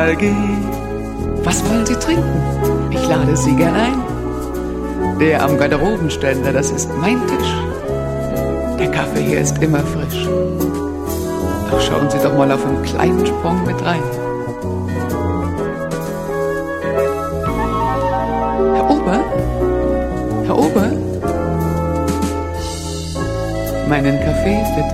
Nostalgie. Was wollen Sie trinken? Ich lade Sie gern ein. Der am Garderobenständer, das ist mein Tisch. Der Kaffee hier ist immer frisch. Doch schauen Sie doch mal auf einen kleinen Sprung mit rein. Herr Ober? Herr Ober? Meinen Kaffee bitte.